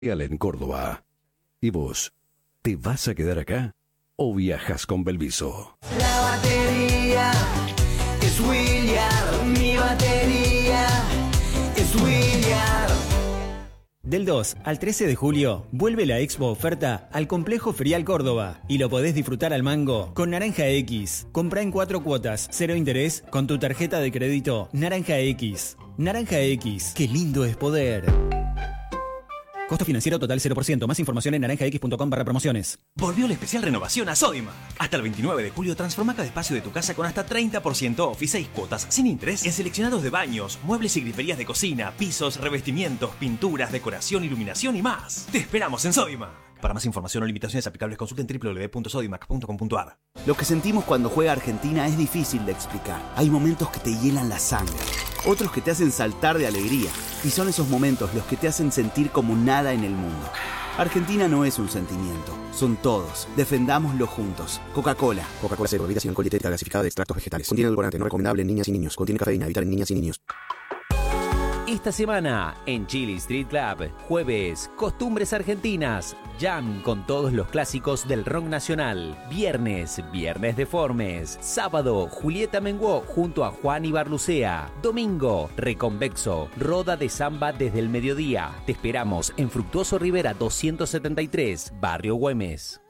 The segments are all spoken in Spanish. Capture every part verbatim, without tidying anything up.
en Córdoba. ¿Y vos? ¿Te vas a quedar acá o viajas con Belviso? La batería es William, mi batería es William. Del dos al trece de julio, vuelve la Expo Oferta al Complejo Ferial Córdoba y lo podés disfrutar al mango con Naranja X. Comprá en cuatro cuotas, cero interés, con tu tarjeta de crédito Naranja X. Naranja X, qué lindo es poder. Costo financiero total cero por ciento. Más información en naranja x punto com barra promociones. Volvió la especial renovación a Sodimac. Hasta el veintinueve de julio transforma cada espacio de tu casa con hasta treinta por ciento off y seis cuotas sin interés en seleccionados de baños, muebles y griferías de cocina, pisos, revestimientos, pinturas, decoración, iluminación y más. Te esperamos en Sodimac. Para más información o limitaciones aplicables consulten doble u doble u doble u punto sodimac punto com punto a r. Lo que sentimos cuando juega Argentina es difícil de explicar. Hay momentos que te hielan la sangre, otros que te hacen saltar de alegría. Y son esos momentos los que te hacen sentir como nada en el mundo. Argentina no es un sentimiento, son todos. Defendámoslo juntos. Coca-Cola. Coca-Cola cero, bebida sin alcohol y dietética gasificada de extractos vegetales. Contiene edulcorante no recomendable en niñas y niños. Contiene cafeína, evitar en niñas y niños. Esta semana en Chili Street Club, jueves, Costumbres Argentinas, jam con todos los clásicos del rock nacional. Viernes, Viernes Deformes. Sábado, Julieta Menguó junto a Juan Ibarlucea. Domingo, Reconvexo, roda de samba desde el mediodía. Te esperamos en Fructuoso Rivera doscientos setenta y tres, Barrio Güemes.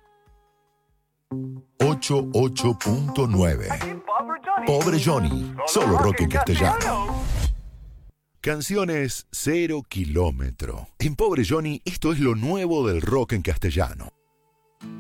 ochenta y ocho punto nueve. Pobre Johnny, solo rock en castellano. Canciones cero kilómetro. En Pobre Johnny, esto es lo nuevo del rock en castellano.